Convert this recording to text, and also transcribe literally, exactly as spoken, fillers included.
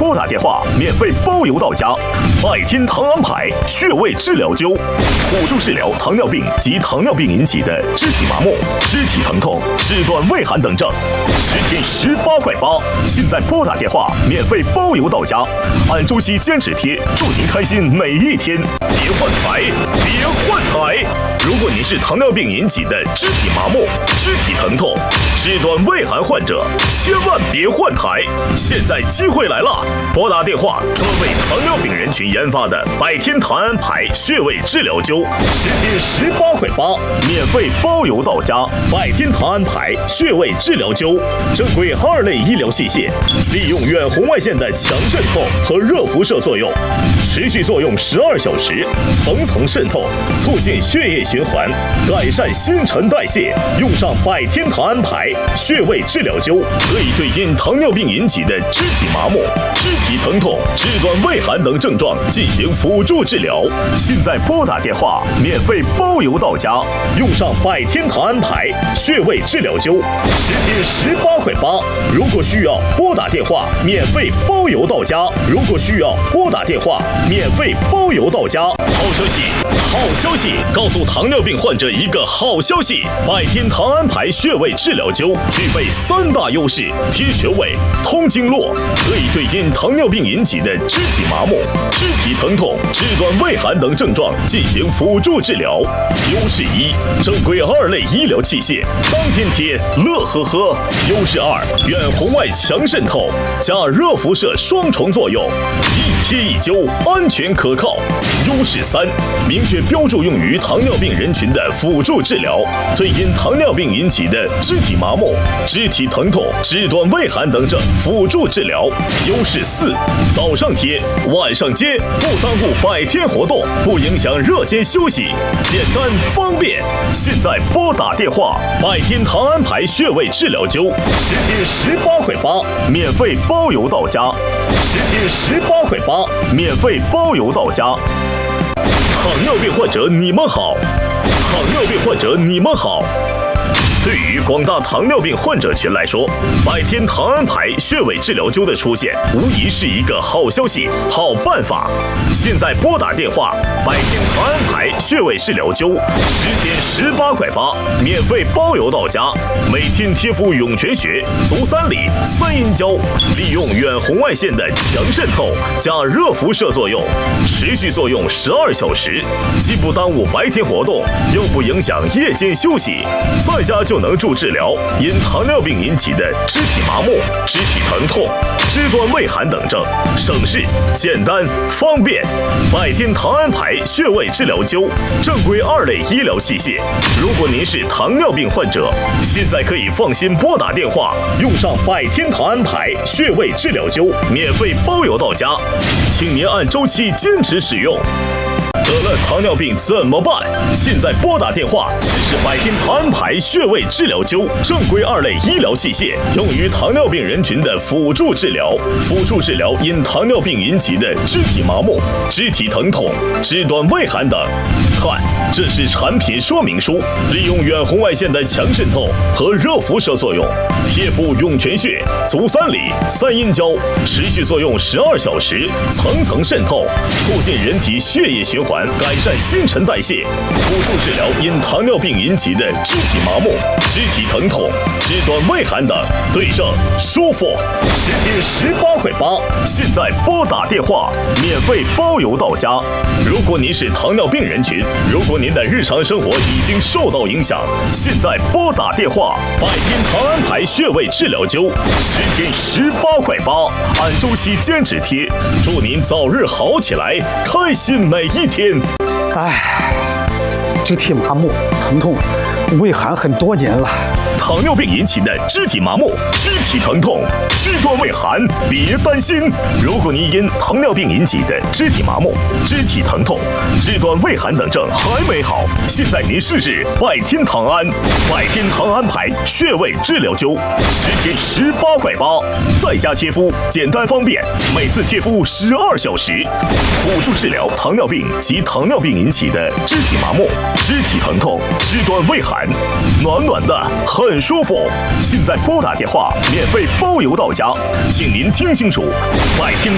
拨打电话免费包邮到家。百天糖安牌穴位治疗灸，辅助治疗糖尿病及糖尿病引起的肢体麻木、肢体疼痛、肢端畏寒等症，十天十八块八。现在拨打电话免费包邮到家，按周期坚持贴，祝您开心每一天。别换台，别换台！如果您是糖尿病引起的肢体麻木、肢体疼痛、肢端畏寒患者，千万别换台！现在机会来了，拨打电话专为糖尿病人群研发的百天糖安牌穴位治疗灸，十天十八块八，免费包邮到家。百天糖安牌穴位治疗灸，正规二类医疗器械，利用远红外线的强渗透和热辐射作用，持续作用十二小时，层层渗透，促进血液循环，改善新陈代谢。用上百天糖安牌穴位治疗灸，可以对因糖尿病引起的肢体麻木、肢体疼痛、肢端畏寒等症状进行辅助治疗。现在拨打电话免费包邮到家，用上百天糖安牌穴位治疗灸，十天十八块八。如果需要拨打电话免费包邮到家，如果需要拨打电话免费包邮到家。好消息，好消息！告诉糖尿病患者一个好消息：百天糖安牌穴位治疗灸具备三大优势：贴穴位、通经络，可以对因糖尿病引起的肢体麻木、肢体疼痛、肢端畏寒等症状进行辅助治疗。优势一，正规二类医疗器械，当天贴，乐呵呵。优势二，远红外强渗透加热辐射双重作用，一贴一灸，安全可靠。优势三，明确标注用于糖尿病人群的辅助治疗，对因糖尿病引起的肢体麻木、肢体疼痛、肢端畏寒等症辅助治疗。优势四，早上贴，晚上接，不耽误百天活动，不影响热间休息，简单方便。现在拨打电话，百天糖安牌穴位治疗灸，十天十八块八，免费包邮到家。十天十八块八，免费包邮到家。糖尿病患者你们好，糖尿病患者你们好。对于广大糖尿病患者群来说，百天糖安牌穴位治疗灸的出现，无疑是一个好消息、好办法。现在拨打电话，百天糖安牌穴位治疗灸，十天十八块八，免费包邮到家。每天贴敷涌泉穴、足三里、三阴交，利用远红外线的强渗透加热辐射作用，持续作用十二小时，既不耽误白天活动，又不影响夜间休息，在家就能助治疗因糖尿病引起的肢体麻木、肢体疼痛、肢端畏寒等症，省事、简单、方便。百天糖安牌穴位治疗灸，正规二类医疗器械。如果您是糖尿病患者，现在可以放心拨打电话，用上百天糖安牌穴位治疗灸，免费包邮到家，请您按周期坚持使用。得了糖尿病怎么办？现在拨打电话，试试百天糖安牌穴位治疗灸，正规二类医疗器械，用于糖尿病人群的辅助治疗，辅助治疗因糖尿病引起的肢体麻木、肢体疼痛、肢端畏寒等。看，这是产品说明书，利用远红外线的强渗透和热辐射作用，贴敷涌泉穴、足三里、三阴交，持续作用十二小时，层层渗透，促进人体血液循环，改善新陈代谢，辅助治疗因糖尿病引起的肢体麻木、肢体疼痛、肢端畏寒等，对症舒服。十天十八块八，现在拨打电话，免费包邮到家。如果您是糖尿病人群，如果您的日常生活已经受到影响，现在拨打电话，百天糖安牌穴位治疗灸，十天十八块八，按周期坚持贴，祝您早日好起来，开心每一天。 唉，肢体麻木、疼痛、畏寒很多年了。 糖尿病引起的肢体麻木、肢体疼痛、肢端畏寒，别担心。如果您因糖尿病引起的肢体麻木、肢体疼痛、肢端畏寒等症还没好，现在您试试百天糖安，百天糖安牌穴位治疗灸，十天十八块八，在家贴敷，简单方便，每次贴敷十二小时，辅助治疗糖尿病及糖尿病引起的肢体麻木、肢体疼痛、肢端畏寒，暖暖的，很舒服。现在拨打电话，免费包邮到家，请您听清楚，百天